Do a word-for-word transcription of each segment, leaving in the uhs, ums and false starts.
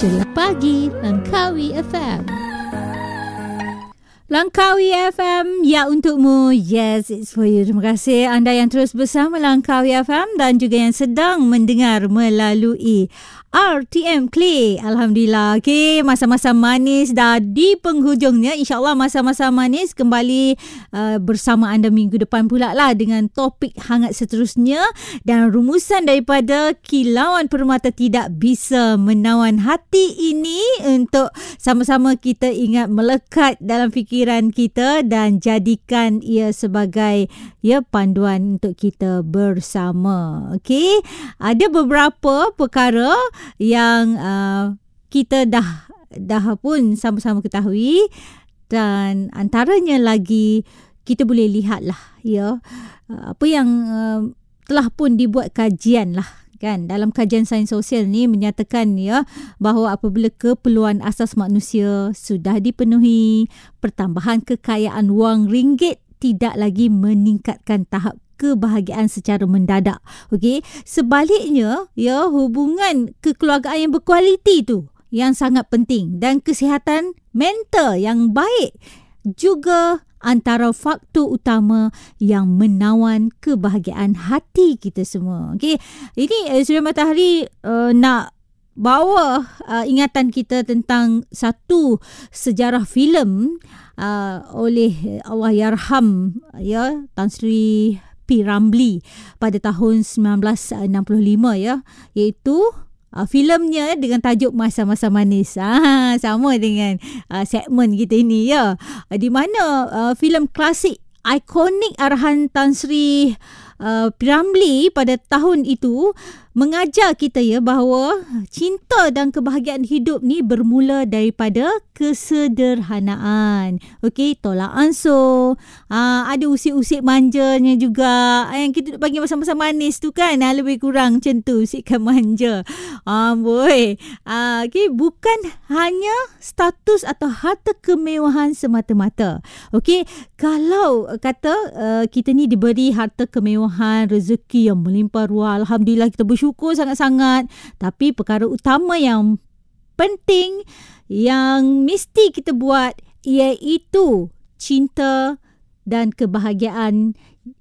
Ceria Pagi Langkawi F M. Langkawi F M, ya untukmu. Yes, it's for you. Terima kasih anda yang terus bersama Langkawi F M dan juga yang sedang mendengar melalui R T M Clay. Alhamdulillah. Okey, masa-masa manis dah di penghujungnya. InsyaAllah masa-masa manis kembali uh, bersama anda minggu depan pula lah dengan topik hangat seterusnya. Dan rumusan daripada kilauan permata tidak bisa menawan hati ini untuk sama-sama kita ingat melekat dalam fikiran kita dan jadikan ia sebagai ya panduan untuk kita bersama. Okey, ada beberapa perkara yang uh, kita dah dah pun sama-sama ketahui dan antaranya lagi kita boleh lihatlah ya uh, apa yang uh, telah pun dibuat kajian lah kan dalam kajian sains sosial ni menyatakan ya bahawa apabila keperluan asas manusia sudah dipenuhi, pertambahan kekayaan wang ringgit tidak lagi meningkatkan tahap kebahagiaan secara mendadak. Okey, sebaliknya ya hubungan kekeluargaan yang berkualiti tu yang sangat penting dan kesihatan mental yang baik juga antara faktor utama yang menawan kebahagiaan hati kita semua. Okey, ini uh, Suria Matahari uh, nak bawa uh, ingatan kita tentang satu sejarah filem uh, oleh Allahyarham ya Tan Sri P. Ramlee pada tahun sembilan belas enam puluh lima ya, iaitu uh, filemnya dengan tajuk Masa-Masa Manis. Ah, sama dengan uh, segmen kita ini ya. Uh, di mana uh, filem klasik ikonik arahan Tan Sri uh, P. Ramlee pada tahun itu mengajar kita ya bahawa cinta dan kebahagiaan hidup ni bermula daripada kesederhanaan. Okey, tolak ansur, aa, ada usik-usik manjanya juga. Yang kita bagi masa-masa manis tu kan, aa, lebih kurang macam tu, usikan manja. Ah, boy. Ah, okey, bukan hanya status atau harta kemewahan semata-mata. Okey, kalau kata uh, kita ni diberi harta kemewahan, rezeki yang melimpah ruah, alhamdulillah kita bersyukur sangat-sangat. Tapi perkara utama yang penting yang mesti kita buat iaitu cinta dan kebahagiaan.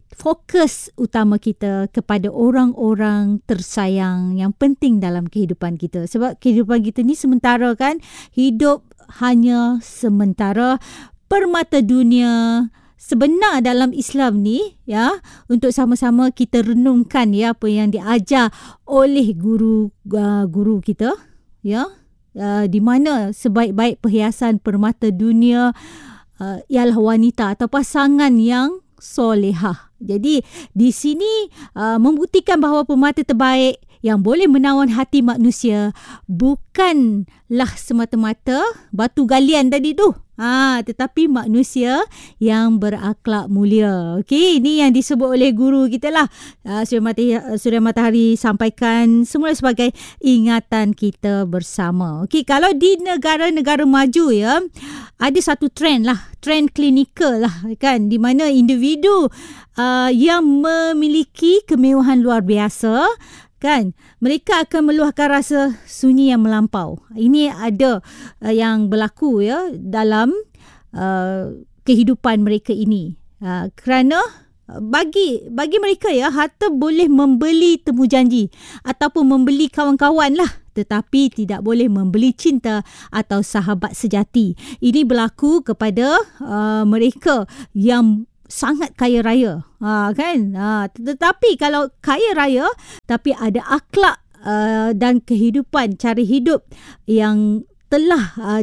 Fokus utama kita kepada orang-orang tersayang yang penting dalam kehidupan kita. Sebab kehidupan kita ni sementara kan. Hidup hanya sementara. Permata dunia sebenar dalam Islam ni ya, untuk sama-sama kita renungkan ya apa yang diajar oleh guru uh, guru kita ya, uh, di mana sebaik-baik perhiasan permata dunia uh, ialah wanita atau pasangan yang solehah. Jadi di sini uh, membuktikan bahawa permata terbaik yang boleh menawan hati manusia bukanlah semata-mata batu galian tadi tu. Ha, tetapi manusia yang berakhlak mulia. Okey, ini yang disebut oleh guru kita lah. Uh, Suria Matahari, Suria Matahari sampaikan semula sebagai ingatan kita bersama. Okey, kalau di negara-negara maju ya, ada satu trend lah, trend klinikal lah kan, di mana individu uh, yang memiliki kemewahan luar biasa kan, mereka akan meluahkan rasa sunyi yang melampau. Ini ada uh, yang berlaku ya dalam uh, kehidupan mereka ini. Uh, kerana bagi bagi mereka ya, harta boleh membeli temu janji ataupun membeli kawan-kawan lah, tetapi tidak boleh membeli cinta atau sahabat sejati. Ini berlaku kepada uh, mereka yang sangat kaya raya, ha, kan? Ha, tetapi kalau kaya raya tapi ada akhlak uh, dan kehidupan, cara hidup yang telah uh,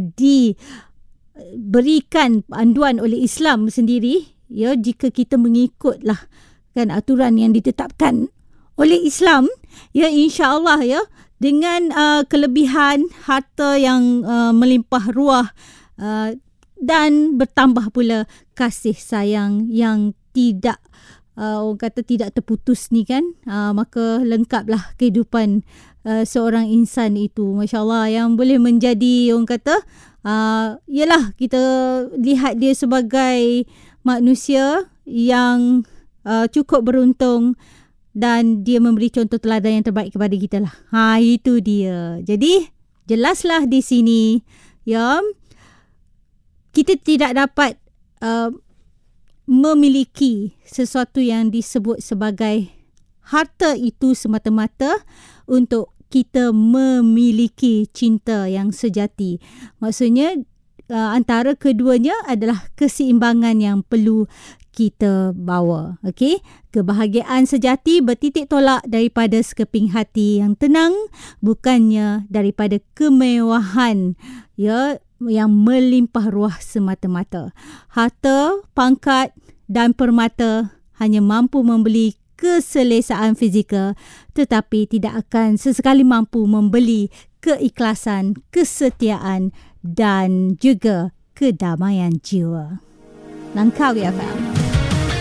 diberikan panduan oleh Islam sendiri, ya, jika kita mengikutlah kan aturan yang ditetapkan oleh Islam, ya, insya-Allah ya, dengan uh, kelebihan harta yang uh, melimpah ruah uh, dan bertambah pula kasih sayang yang tidak uh, orang kata tidak terputus ni kan, uh, maka lengkaplah kehidupan uh, seorang insan itu, masya-Allah, yang boleh menjadi orang kata uh, yalah, kita lihat dia sebagai manusia yang uh, cukup beruntung dan dia memberi contoh teladan yang terbaik kepada kita lah. Ha, itu dia. Jadi jelaslah di sini, ya, kita tidak dapat uh, memiliki sesuatu yang disebut sebagai harta itu semata-mata untuk kita memiliki cinta yang sejati. Maksudnya uh, antara keduanya adalah keseimbangan yang perlu kita bawa. Okey, kebahagiaan sejati bertitik tolak daripada sekeping hati yang tenang, bukannya daripada kemewahan, ya, yang melimpah ruah semata-mata. Harta, pangkat dan permata hanya mampu membeli keselesaan fizikal, tetapi tidak akan sesekali mampu membeli keikhlasan, kesetiaan dan juga kedamaian jiwa. Langkawi F M.